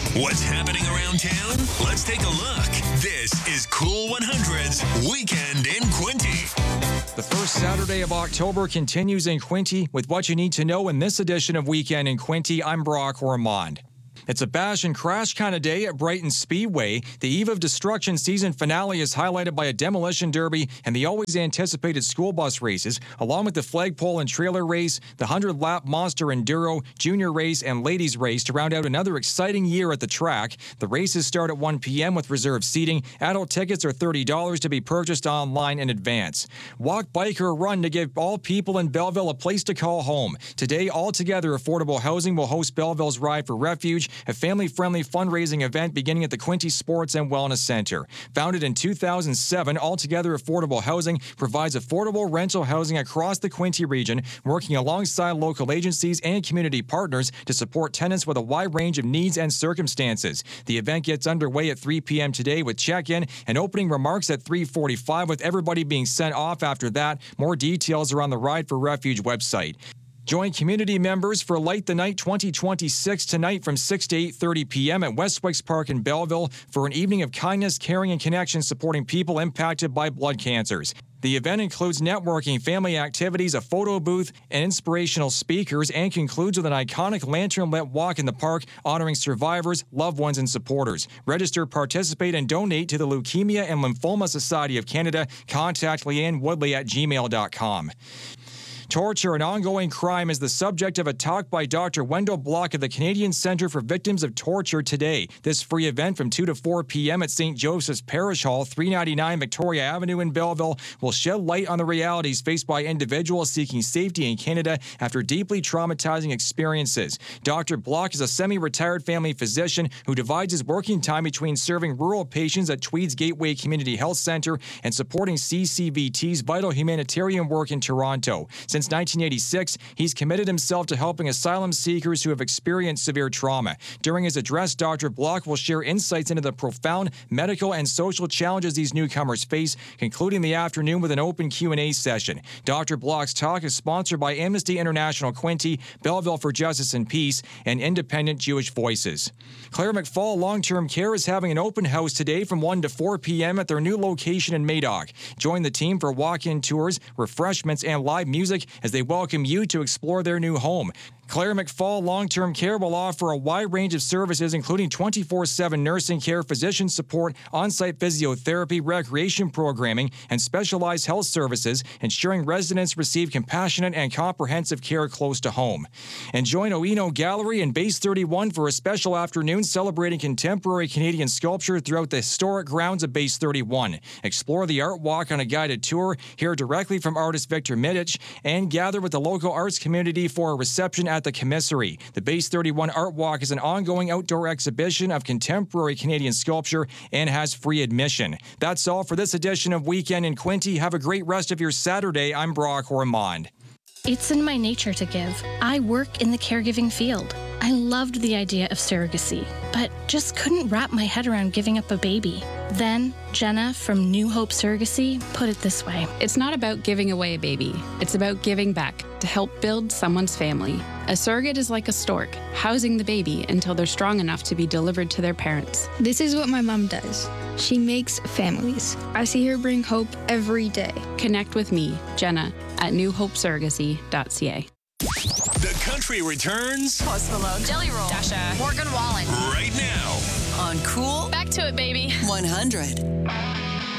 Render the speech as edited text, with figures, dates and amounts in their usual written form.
What's happening around town? Let's take a look. This is Cool 100's Weekend in Quinte. The first Saturday of October continues in Quinte with what you need to know in this edition of Weekend in Quinte. I'm Brock Ormond. It's a bash and crash kind of day at Brighton Speedway. The Eve of Destruction season finale is highlighted by a demolition derby and the always anticipated school bus races, along with the flagpole and trailer race, the 100-lap Monster Enduro, junior race, and ladies race to round out another exciting year at the track. The races start at 1 p.m. with reserved seating. Adult tickets are $30 to be purchased online in advance. Walk, bike, or run to give all people in Belleville a place to call home. Today, Altogether Affordable Housing will host Belleville's Ride for Refuge, a family-friendly fundraising event beginning at the Quinte Sports and Wellness Center. Founded in 2007, Altogether Affordable Housing provides affordable rental housing across the Quinte region, working alongside local agencies and community partners to support tenants with a wide range of needs and circumstances. The event gets underway at 3 p.m. today with check-in and opening remarks at 3:45, with everybody being sent off after that. More details are on the Ride for Refuge website. Join community members for Light the Night 2026 tonight from 6 to 8:30 p.m. at Westwicks Park in Belleville for an evening of kindness, caring, and connection supporting people impacted by blood cancers. The event includes networking, family activities, a photo booth, and inspirational speakers, and concludes with an iconic lantern-lit walk in the park honoring survivors, loved ones, and supporters. Register, participate, and donate to the Leukemia and Lymphoma Society of Canada. Contact Leanne Woodley at gmail.com. Torture, an ongoing crime, is the subject of a talk by Dr. Wendell Block of the Canadian Centre for Victims of Torture today. This free event from 2 to 4 p.m. at St. Joseph's Parish Hall, 399 Victoria Avenue in Belleville, will shed light on the realities faced by individuals seeking safety in Canada after deeply traumatizing experiences. Dr. Block is a semi-retired family physician who divides his working time between serving rural patients at Tweed's Gateway Community Health Centre and supporting CCVT's vital humanitarian work in Toronto. Since 1986, he's committed himself to helping asylum seekers who have experienced severe trauma. During his address, Dr. Block will share insights into the profound medical and social challenges these newcomers face, concluding the afternoon with an open Q&A session. Dr. Block's talk is sponsored by Amnesty International Quinte, Belleville for Justice and Peace, and Independent Jewish Voices. Claire McFall Long-Term Care is having an open house today from 1 to 4 p.m. at their new location in Madoc. Join the team for walk-in tours, refreshments, and live music as they welcome you to explore their new home. Claire McFall Long-Term Care will offer a wide range of services, including 24/7 nursing care, physician support, on-site physiotherapy, recreation programming, and specialized health services, ensuring residents receive compassionate and comprehensive care close to home. And join Oino Gallery and Base 31 for a special afternoon celebrating contemporary Canadian sculpture throughout the historic grounds of Base 31. Explore the art walk on a guided tour, hear directly from artist Victor Midich, and gather with the local arts community for a reception at the commissary. The Base 31 Art Walk is an ongoing outdoor exhibition of contemporary Canadian sculpture and has free admission. That's all for this edition of Weekend in Quinte. Have a great rest of your Saturday. I'm Brock Ormond. It's in my nature to give. I work in the caregiving field. I loved the idea of surrogacy, but just couldn't wrap my head around giving up a baby. Then, Jenna from New Hope Surrogacy put it this way. It's not about giving away a baby. It's about giving back to help build someone's family. A surrogate is like a stork, housing the baby until they're strong enough to be delivered to their parents. This is what my mom does. She makes families. I see her bring hope every day. Connect with me, Jenna, at newhopesurrogacy.ca. The Country returns Post Malone, Jelly Roll, Dasha, Morgan Wallen. right now. On Cool Back to it, baby. 100.